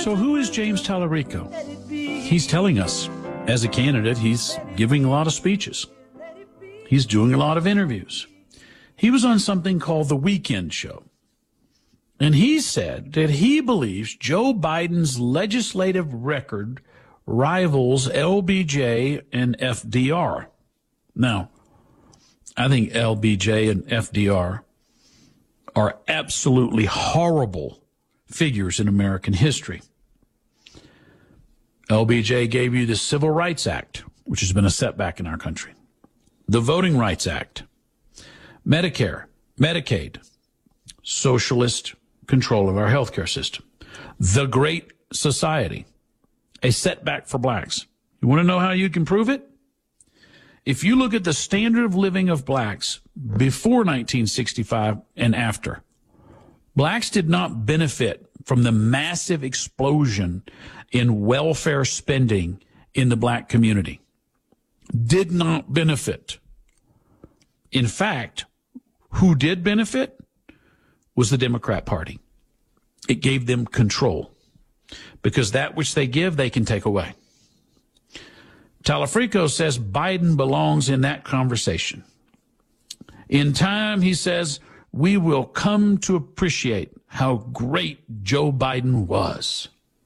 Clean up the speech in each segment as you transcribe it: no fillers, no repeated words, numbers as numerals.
So who is James Tallarico? He's telling us, as a candidate, he's giving a lot of speeches. He's doing a lot of interviews. He was on something called The Weekend Show. And he said that he believes Joe Biden's legislative record rivals LBJ and FDR. Now, I think LBJ and FDR are absolutely horrible figures in American history. LBJ gave you the Civil Rights Act, which has been a setback in our country. The Voting Rights Act, Medicare, Medicaid, socialist control of our healthcare system, the Great Society, a setback for blacks. You want to know how you can prove it? If you look at the standard of living of blacks before 1965 and after, blacks did not benefit from the massive explosion in welfare spending in the black community. Did not benefit. In fact, who did benefit was the Democrat Party. It gave them control because that which they give, they can take away. Tallarico says Biden belongs in that conversation. In time, he says, we will come to appreciate how great Joe Biden was.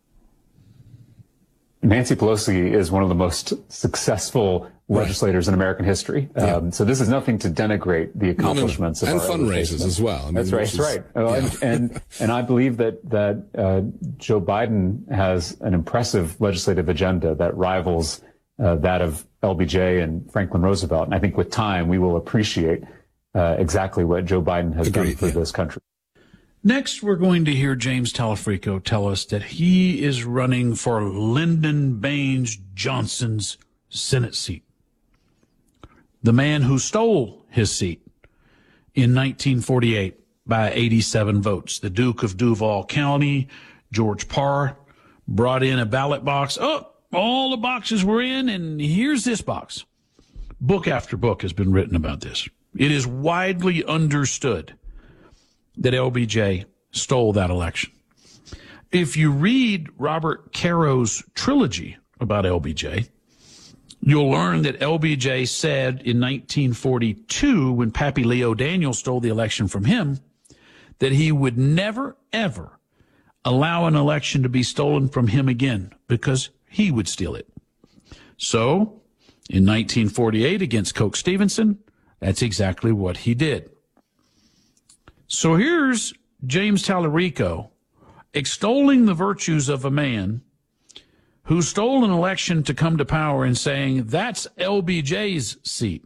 Nancy Pelosi is one of the most successful legislators in American history. So this is nothing to denigrate the accomplishments of and our fundraisers as well. I mean, that's right. That's right. And I believe that Joe Biden has an impressive legislative agenda that rivals that of LBJ and Franklin Roosevelt. And I think with time we will appreciate exactly what Joe Biden has done for this country. Next, we're going to hear James Tallarico tell us that he is running for Lyndon Baines Johnson's Senate seat. The man who stole his seat in 1948 by 87 votes. The Duke of Duval County, George Parr, brought in a ballot box. Oh, all the boxes were in, and here's this box. Book after book has been written about this. It is widely understood that LBJ stole that election. If you read Robert Caro's trilogy about LBJ, you'll learn that LBJ said in 1942, when Pappy Leo Daniels stole the election from him, that he would never, ever allow an election to be stolen from him again because he would steal it. So, in 1948 against Coke Stevenson, that's exactly what he did. So here's James Tallarico extolling the virtues of a man who stole an election to come to power and saying that's LBJ's seat.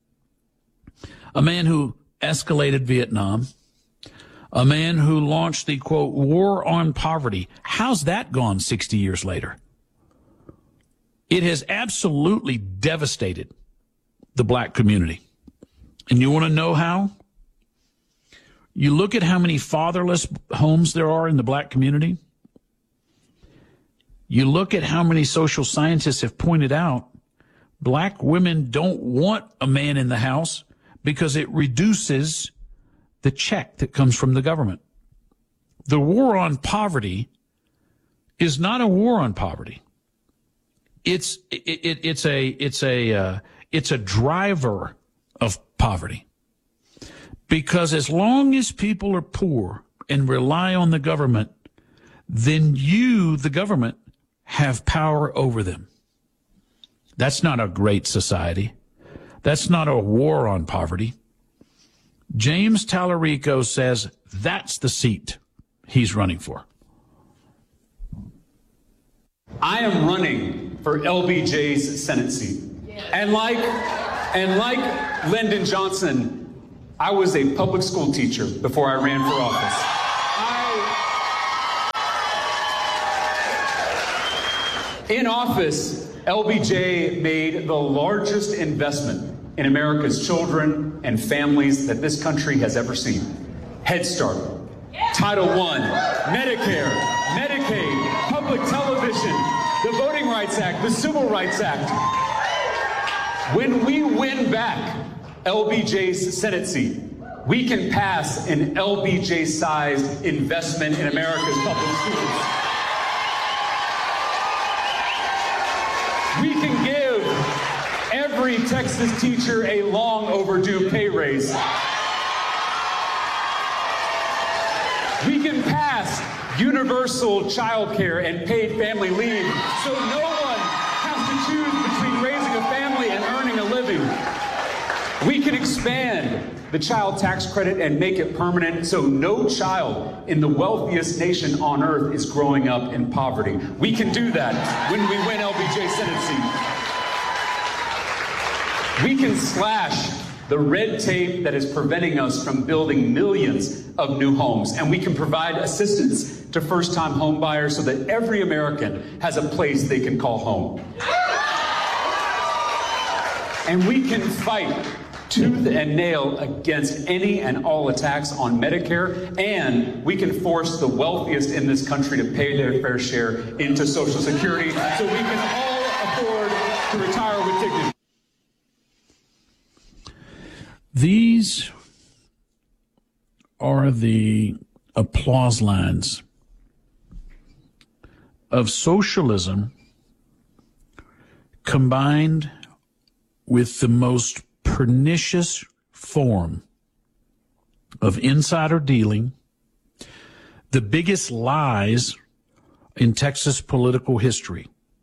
A man who escalated Vietnam, a man who launched the, quote, war on poverty. How's that gone 60 years later? It has absolutely devastated the black community. And you want to know how? You look at how many fatherless homes there are in the black community. You look at how many social scientists have pointed out black women don't want a man in the house because it reduces the check that comes from the government. The war on poverty is not a war on poverty. It's a driver of poverty. Because as long as people are poor and rely on the government, then you, the government, have power over them. That's not a great society. That's not a war on poverty. James Tallarico says that's the seat he's running for. I am running for LBJ's Senate seat. And like Lyndon Johnson, I was a public school teacher before I ran for office. In office, LBJ made the largest investment in America's children and families that this country has ever seen. Head Start, Title I, Medicare, Medicaid, public television, the Voting Rights Act, the Civil Rights Act. When we win back LBJ's Senate seat, we can pass an LBJ-sized investment in America's public schools. Texas teacher a long overdue pay raise. We can pass universal child care and paid family leave so no one has to choose between raising a family and earning a living. We can expand the child tax credit and make it permanent so no child in the wealthiest nation on earth is growing up in poverty. We can do that when we win LBJ Senate seat. We can slash the red tape that is preventing us from building millions of new homes, and we can provide assistance to first-time home buyers so that every American has a place they can call home. And we can fight tooth and nail against any and all attacks on Medicare, and we can force the wealthiest in this country to pay their fair share into Social Security so we can all afford to retire with dignity. These are the applause lines of socialism combined with the most pernicious form of insider dealing, the biggest lies in Texas political history.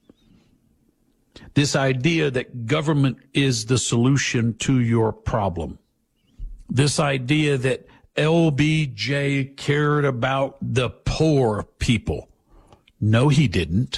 This idea that government is the solution to your problem. This idea that LBJ cared about the poor people. No, he didn't.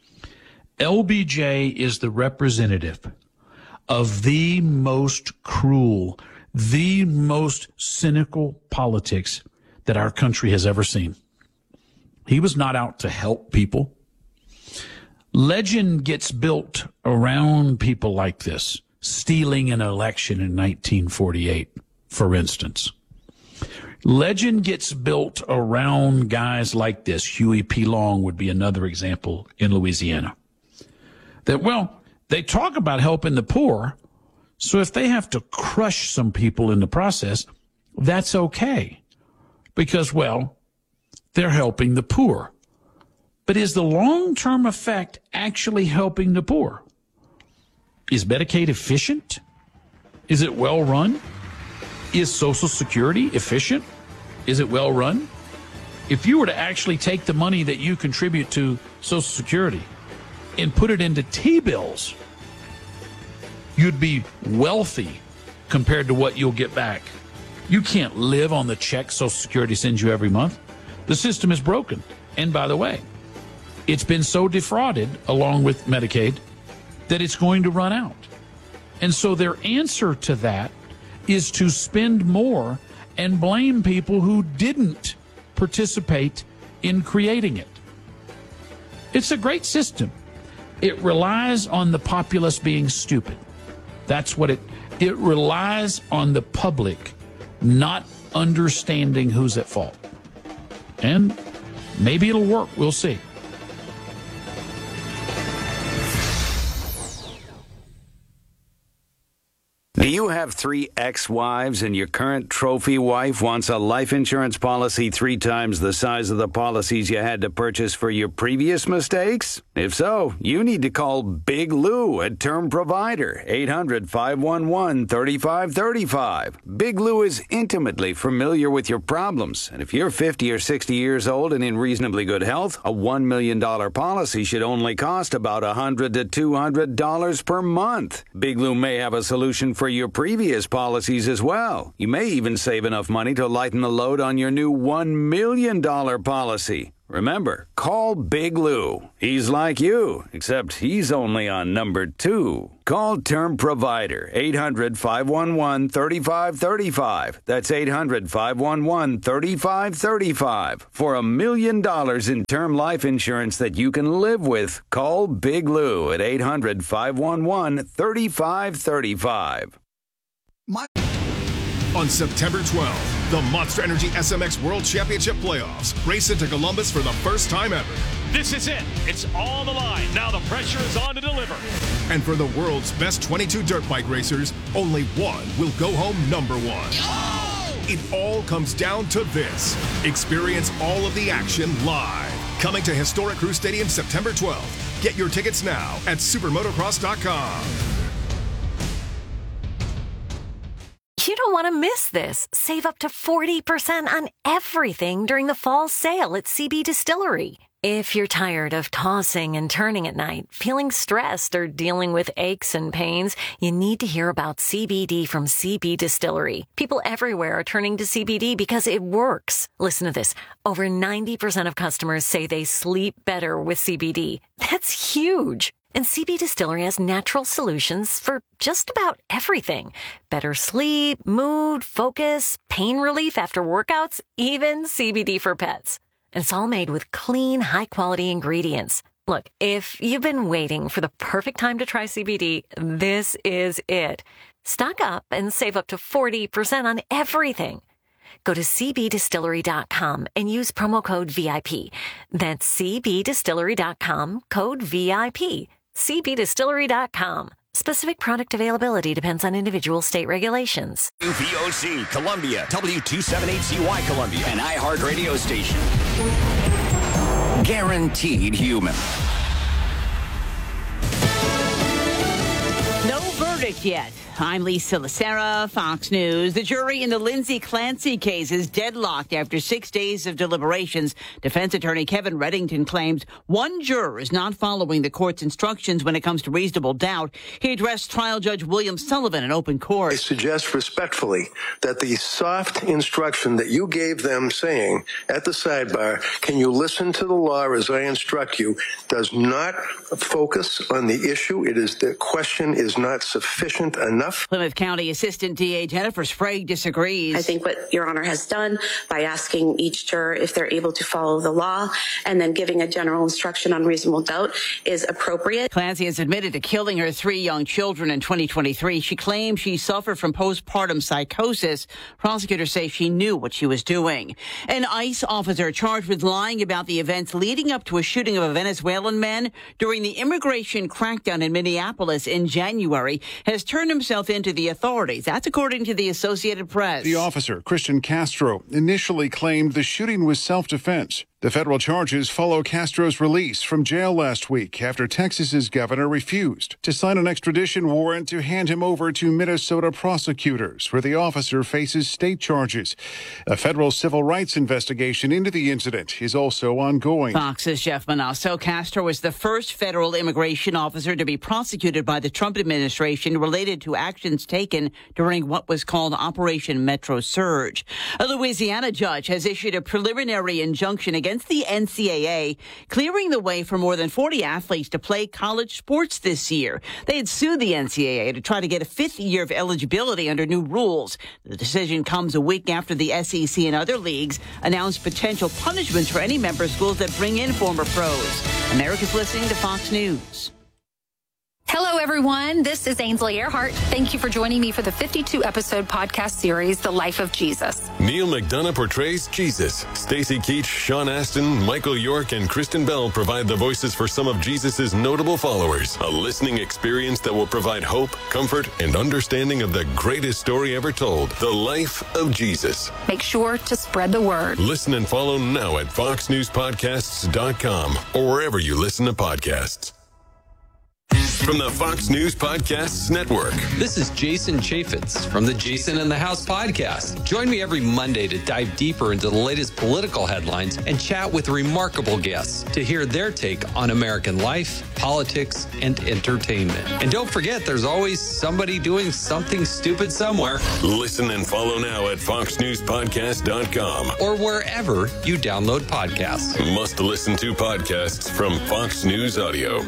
LBJ is the representative of the most cruel, the most cynical politics that our country has ever seen. He was not out to help people. Legend gets built around people like this, stealing an election in 1948, for instance. Legend gets built around guys like this. Huey P. Long would be another example in Louisiana. That, well, they talk about helping the poor, so if they have to crush some people in the process, that's okay. Because, well, they're helping the poor. But is the long-term effect actually helping the poor? Is Medicaid efficient? Is it well run? Is Social Security efficient? Is it well run? If you were to actually take the money that you contribute to Social Security and put it into T-bills, you'd be wealthy compared to what you'll get back. You can't live on the check Social Security sends you every month. The system is broken. And by the way, it's been so defrauded, along with Medicaid, that it's going to run out. And so their answer to that is to spend more and blame people who didn't participate in creating it. It's a great system. It relies on the populace being stupid. That's what it relies on the public not understanding who's at fault. And maybe it'll work. We'll see. Do you have 3 ex-wives and your current trophy wife wants a life insurance policy 3 times the size of the policies you had to purchase for your previous mistakes? If so, you need to call Big Lou at Term Provider, 800-511-3535. Big Lou is intimately familiar with your problems, and if you're 50 or 60 years old and in reasonably good health, a $1 million policy should only cost about $100 to $200 per month. Big Lou may have a solution for your previous policies as well. You may even save enough money to lighten the load on your new $1 million policy. Remember, call Big Lou. He's like you, except he's only on number 2. Call Term Provider, 800-511-3535. That's 800-511-3535. For $1 million in term life insurance that you can live with, call Big Lou at 800-511-3535. On September 12th, the Monster Energy SMX World Championship Playoffs race into Columbus for the first time ever. This is it. It's on the line. Now the pressure is on to deliver. And for the world's best 22 dirt bike racers, only one will go home number 1. Oh! It all comes down to this. Experience all of the action live. Coming to historic Crew Stadium September 12th. Get your tickets now at supermotocross.com. don't want to miss this. Save up to 40% on everything during the fall sale at CB Distillery. If you're tired of tossing and turning at night, feeling stressed, or dealing with aches and pains, you need to hear about CBD from CB Distillery. People everywhere are turning to CBD because it works. Listen to this. Over 90% of customers say they sleep better with CBD. That's huge. And CB Distillery has natural solutions for just about everything. Better sleep, mood, focus, pain relief after workouts, even CBD for pets. And it's all made with clean, high-quality ingredients. Look, if you've been waiting for the perfect time to try CBD, this is it. Stock up and save up to 40% on everything. Go to cbdistillery.com and use promo code VIP. That's cbdistillery.com, code VIP. cbdistillery.com. Specific product availability depends on individual state regulations. VOC, Columbia, W278CY Columbia, an iHeart radio station. Guaranteed human. No verdict yet. I'm Lisa Lacera, Fox News. The jury in the Lindsay Clancy case is deadlocked after 6 days of deliberations. Defense attorney Kevin Reddington claims one juror is not following the court's instructions when it comes to reasonable doubt. He addressed trial judge William Sullivan in open court. I suggest respectfully that the soft instruction that you gave them saying at the sidebar, can you listen to the law as I instruct you, does not focus on the issue. It is the question is not sufficient enough. Plymouth County Assistant DA Jennifer Sprague disagrees. I think what Your Honor has done by asking each juror if they're able to follow the law and then giving a general instruction on reasonable doubt is appropriate. Clancy has admitted to killing her 3 young children in 2023. She claims she suffered from postpartum psychosis. Prosecutors say she knew what she was doing. An ICE officer charged with lying about the events leading up to a shooting of a Venezuelan man during the immigration crackdown in Minneapolis in January has turned himself into the authorities. That's according to the Associated Press. The officer, Christian Castro, initially claimed the shooting was self-defense. The federal charges follow Castro's release from jail last week after Texas's governor refused to sign an extradition warrant to hand him over to Minnesota prosecutors, where the officer faces state charges. A federal civil rights investigation into the incident is also ongoing. Fox's Jeff Manasso. Castro was the first federal immigration officer to be prosecuted by the Trump administration related to actions taken during what was called Operation Metro Surge. A Louisiana judge has issued a preliminary injunction against the NCAA, clearing the way for more than 40 athletes to play college sports this year. They had sued the NCAA to try to get a 5th year of eligibility under new rules. The decision comes a week after the SEC and other leagues announced potential punishments for any member schools that bring in former pros. America's listening to Fox News. Hello, everyone. This is Ainsley Earhart. Thank you for joining me for the 52-episode podcast series, The Life of Jesus. Neil McDonough portrays Jesus. Stacey Keach, Sean Astin, Michael York, and Kristen Bell provide the voices for some of Jesus' notable followers. A listening experience that will provide hope, comfort, and understanding of the greatest story ever told, The Life of Jesus. Make sure to spread the word. Listen and follow now at foxnewspodcasts.com or wherever you listen to podcasts. From the Fox News Podcasts Network. This is Jason Chaffetz from the Jason in the House podcast. Join me every Monday to dive deeper into the latest political headlines and chat with remarkable guests to hear their take on American life, politics, and entertainment. And don't forget, there's always somebody doing something stupid somewhere. Listen and follow now at foxnewspodcast.com or wherever you download podcasts. Must listen to podcasts from Fox News Audio.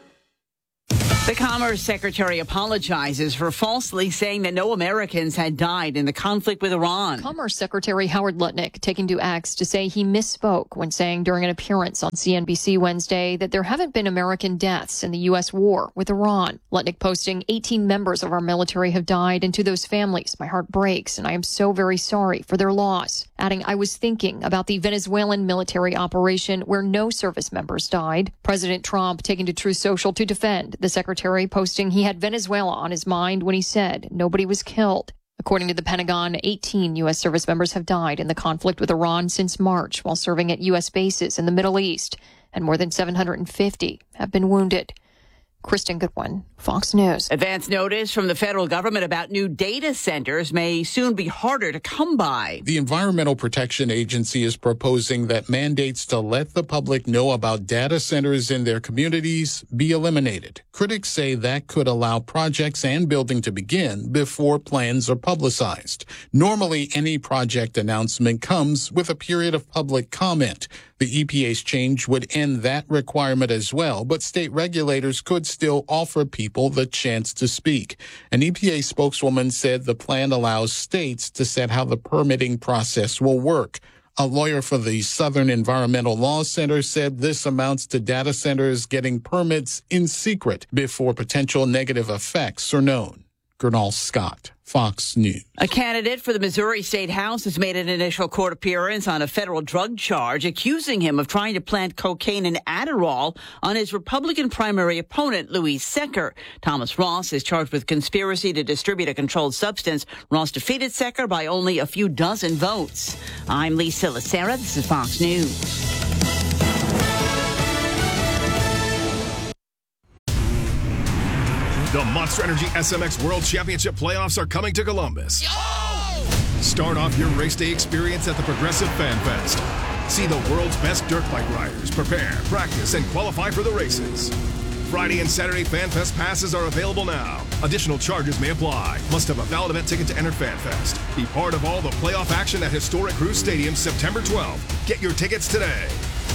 The Commerce Secretary apologizes for falsely saying that no Americans had died in the conflict with Iran. Commerce Secretary Howard Lutnick taking to X to say he misspoke when saying during an appearance on CNBC Wednesday that there haven't been American deaths in the U.S. war with Iran. Lutnick posting 18 members of our military have died, and to those families, my heart breaks, and I am so very sorry for their loss. Adding, I was thinking about the Venezuelan military operation where no service members died. President Trump taking to Truth Social to defend the secretary, posting he had Venezuela on his mind when he said nobody was killed. According to the Pentagon, 18 U.S. service members have died in the conflict with Iran since March while serving at U.S. bases in the Middle East, and more than 750 have been wounded. Kristen Goodwin, Fox News. Advance notice from the federal government about new data centers may soon be harder to come by. The Environmental Protection Agency is proposing that mandates to let the public know about data centers in their communities be eliminated. Critics say that could allow projects and building to begin before plans are publicized. Normally, any project announcement comes with a period of public comment. The EPA's change would end that requirement as well, but state regulators could still offer people the chance to speak. An EPA spokeswoman said the plan allows states to set how the permitting process will work. A lawyer for the Southern Environmental Law Center said this amounts to data centers getting permits in secret before potential negative effects are known. Gernal Scott, Fox News. A candidate for the Missouri State House has made an initial court appearance on a federal drug charge, accusing him of trying to plant cocaine and Adderall on his Republican primary opponent, Louise Secker. Thomas Ross is charged with conspiracy to distribute a controlled substance. Ross defeated Secker by only a few dozen votes. I'm Lisa Lacera. This is Fox News. The Monster Energy SMX World Championship playoffs are coming to Columbus. Start off your race day experience at the Progressive Fan Fest. See the world's best dirt bike riders prepare, practice, and qualify for the races. Friday and Saturday Fan Fest passes are available now. Additional charges may apply. Must have a valid event ticket to enter Fan Fest. Be part of all the playoff action at historic Cruise Stadium September 12th. Get your tickets today.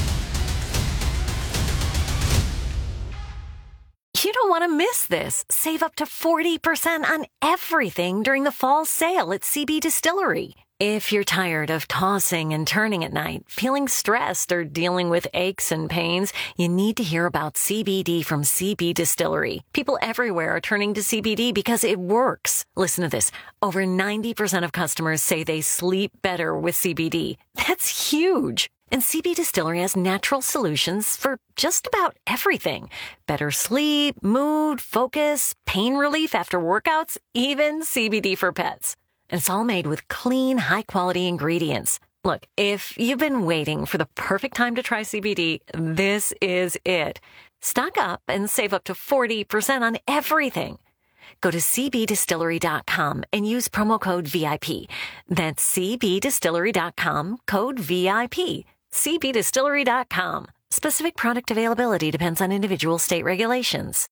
You don't want to miss this. Save up to 40% on everything during the fall sale at CB Distillery. If you're tired of tossing and turning at night, feeling stressed, or dealing with aches and pains, you need to hear about CBD from CB Distillery. People everywhere are turning to CBD because it works. Listen to this. Over 90% of customers say they sleep better with CBD. That's huge. And CB Distillery has natural solutions for just about everything. Better sleep, mood, focus, pain relief after workouts, even CBD for pets. And it's all made with clean, high-quality ingredients. Look, if you've been waiting for the perfect time to try CBD, this is it. Stock up and save up to 40% on everything. Go to cbdistillery.com and use promo code VIP. That's cbdistillery.com, code VIP. cbdistillery.com. Specific product availability depends on individual state regulations.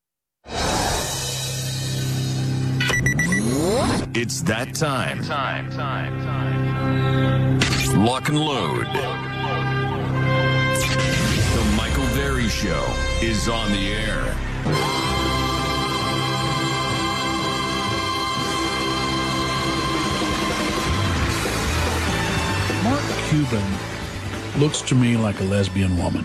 It's that time. Lock and load. The Michael Berry Show is on the air. Mark Cuban looks to me like a lesbian woman.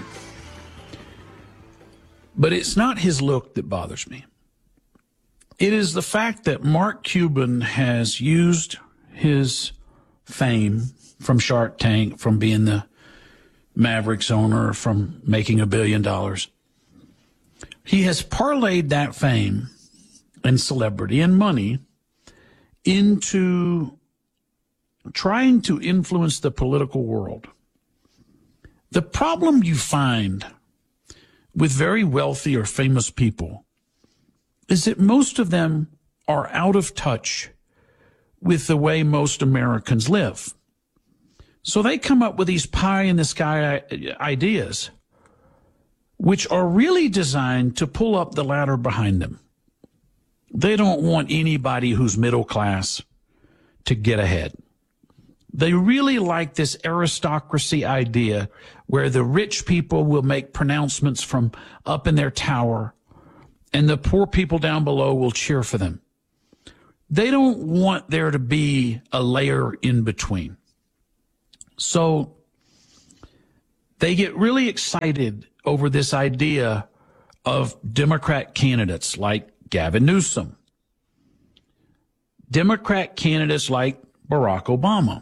But it's not his look that bothers me. It is the fact that Mark Cuban has used his fame from Shark Tank, from being the Mavericks owner, from making $1 billion. He has parlayed that fame and celebrity and money into trying to influence the political world. The problem you find with very wealthy or famous people is that most of them are out of touch with the way most Americans live. So they come up with these pie-in-the-sky ideas, which are really designed to pull up the ladder behind them. They don't want anybody who's middle class to get ahead. They really like this aristocracy idea where the rich people will make pronouncements from up in their tower and the poor people down below will cheer for them. They don't want there to be a layer in between. So they get really excited over this idea of Democrat candidates like Gavin Newsom, Democrat candidates like Barack Obama.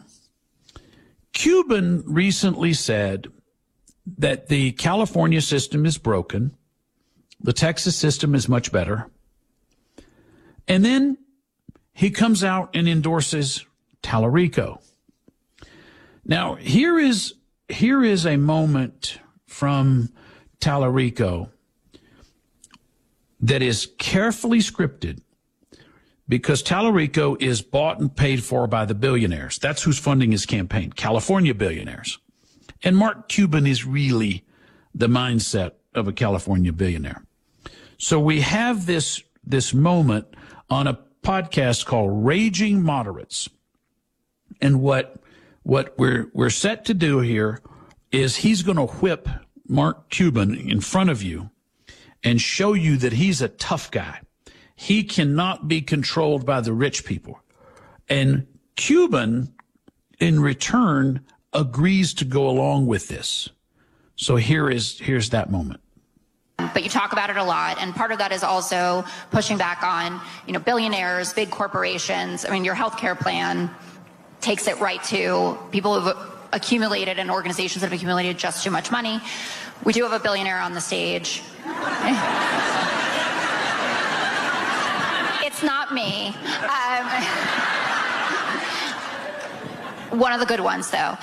Cuban recently said that the California system is broken. The Texas system is much better. And then he comes out and endorses Tallarico. Now, here is a moment from Tallarico that is carefully scripted because Tallarico is bought and paid for by the billionaires. That's who's funding his campaign, California billionaires. And Mark Cuban is really the mindset of a California billionaire. So we have this moment on a podcast called Raging Moderates. And what we're set to do here is he's going to whip Mark Cuban in front of you and show you that he's a tough guy. He cannot be controlled by the rich people. And Cuban, in return, agrees to go along with this. So here's that moment. But you talk about it a lot, and part of that is also pushing back on, billionaires, big corporations. I mean, your healthcare plan takes it right to people who've accumulated and organizations that have accumulated just too much money. We do have a billionaire on the stage. It's not me. One of the good ones, though.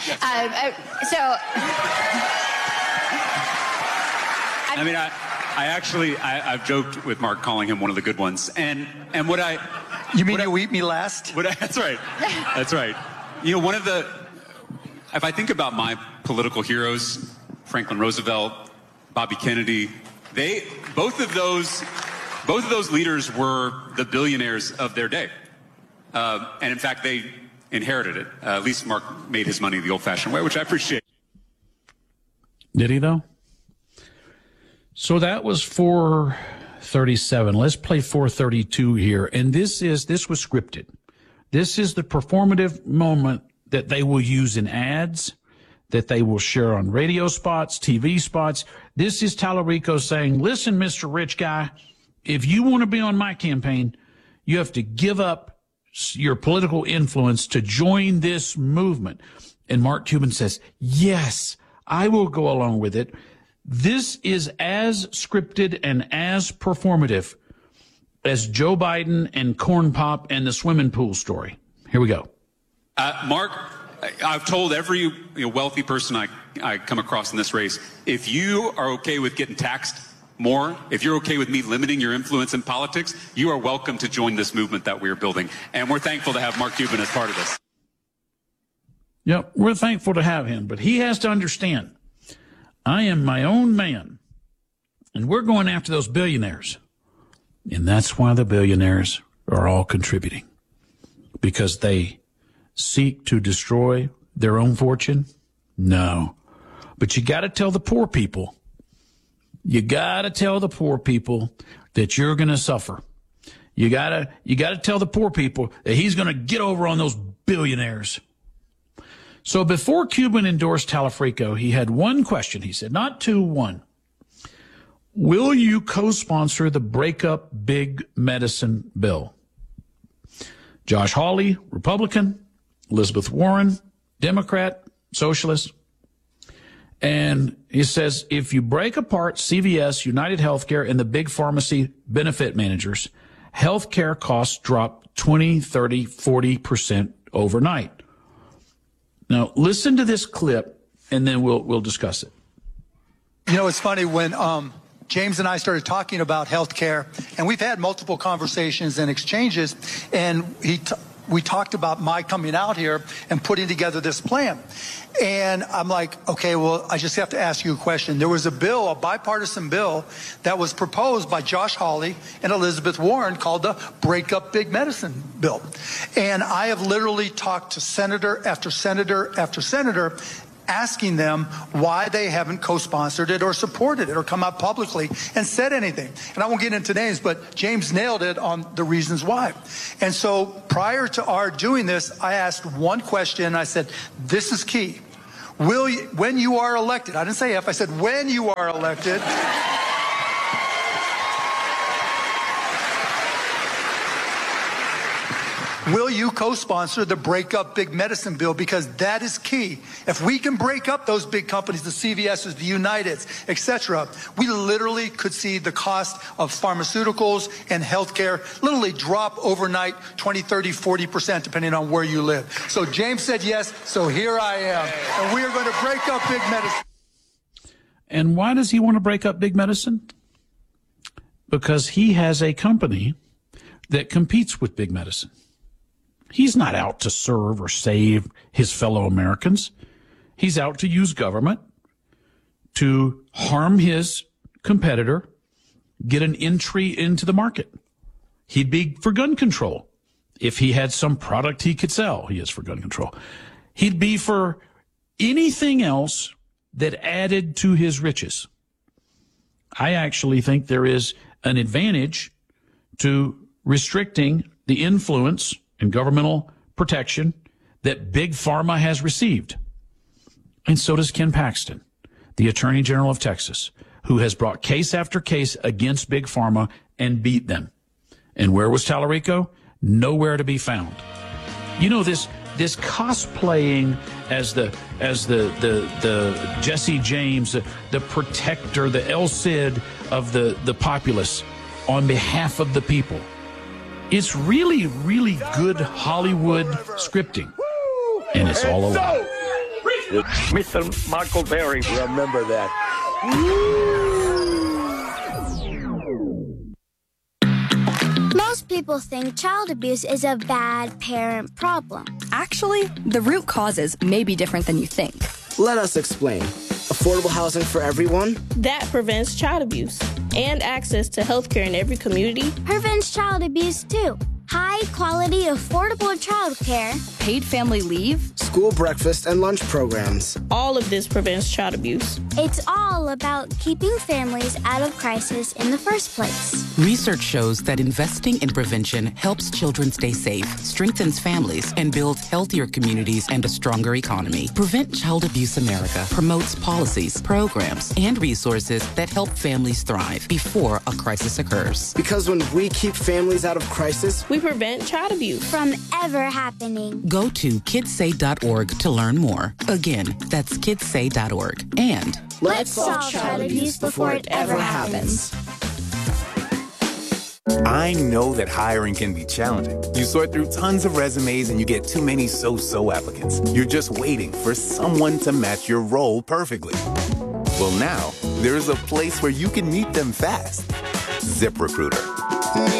I've joked with Mark calling him one of the good ones. And what I... You mean you eat me last? That's right. That's right. If I think about my political heroes, Franklin Roosevelt, Bobby Kennedy, both of those leaders were the billionaires of their day. And in fact, they inherited it. At least Mark made his money the old-fashioned way, which I appreciate. Did he, though? So that was 437. Let's play 432 here. And this was scripted. This is the performative moment that they will use in ads, that they will share on radio spots, TV spots. This is Tallarico saying, listen, Mr. Rich Guy, if you want to be on my campaign, you have to give up your political influence to join this movement. And Mark Cuban says, yes, I will go along with it. This is as scripted and as performative as Joe Biden and Corn Pop and the swimming pool story. Here we go. Mark, I've told every wealthy person I come across in this race, if you are okay with getting taxed more, if you're okay with me limiting your influence in politics, you are welcome to join this movement that we're building. And we're thankful to have Mark Cuban as part of this. Yeah, we're thankful to have him, but he has to understand, I am my own man, and we're going after those billionaires. And that's why the billionaires are all contributing, because they seek to destroy their own fortune? No. But you got to tell the poor people, that you're going to suffer. You got to tell the poor people that he's going to get over on those billionaires. So before Cuban endorsed Tallarico, he had one question. He said, not two, one. Will you co-sponsor the breakup big medicine bill? Josh Hawley, Republican. Elizabeth Warren, Democrat, Socialist. And he says, if you break apart CVS, United Healthcare, and the big pharmacy benefit managers, healthcare costs drop 20, 30, 40% overnight. Now, listen to this clip, and then we'll discuss it. It's funny when James and I started talking about healthcare, and we've had multiple conversations and exchanges, and we talked about my coming out here and putting together this plan. And I'm like, okay, well, I just have to ask you a question. There was a bipartisan bill that was proposed by Josh Hawley and Elizabeth Warren called the Break Up Big Medicine bill. And I have literally talked to senator after senator after senator, asking them why they haven't co-sponsored it or supported it or come out publicly and said anything. And I won't get into names, but James nailed it on the reasons why. And so prior to our doing this, I asked one question. I said, this is key. When you are elected, I didn't say if, I said when you are elected, will you co-sponsor the Break Up Big Medicine bill? Because that is key. If we can break up those big companies, the CVS's, the Uniteds, etc., we literally could see the cost of pharmaceuticals and healthcare literally drop overnight 20, 30, 40%, depending on where you live. So James said yes, so here I am. And we are going to break up big medicine. And why does he want to break up big medicine? because he has a company that competes with big medicine. He's not out to serve or save his fellow Americans. He's out to use government to harm his competitor, get an entry into the market. He'd be for gun control. If he had some product he could sell, he is for gun control. He'd be for anything else that added to his riches. I actually think there is an advantage to restricting the influence and governmental protection that Big Pharma has received. And so does Ken Paxton, the Attorney General of Texas, who has brought case after case against Big Pharma and beat them. And where was Tallarico? Nowhere to be found. You know, this cosplaying as the Jesse James, the protector, the El Cid of the populace on behalf of the people. It's really, really good Hollywood scripting. And it's all a lie. Mr. Michael Berry, remember that. Most people think child abuse is a bad parent problem. Actually, the root causes may be different than you think. Let us explain. Affordable housing for everyone? That prevents child abuse. And access to health care in every community prevents child abuse too. High quality, affordable child care. Paid family leave. School breakfast and lunch programs. All of this prevents child abuse. It's all about keeping families out of crisis in the first place. Research shows that investing in prevention helps children stay safe, strengthens families, and builds healthier communities and a stronger economy. Prevent Child Abuse America promotes policies, programs, and resources that help families thrive before a crisis occurs. Because when we keep families out of crisis, we prevent child abuse from ever happening. Go to kidssay.org to learn more. Again, that's kidssay.org. And let's solve child abuse before it ever happens. I know that hiring can be challenging. You sort through tons of resumes and you get too many so-so applicants. You're just waiting for someone to match your role perfectly. Well, now, there's a place where you can meet them fast. ZipRecruiter.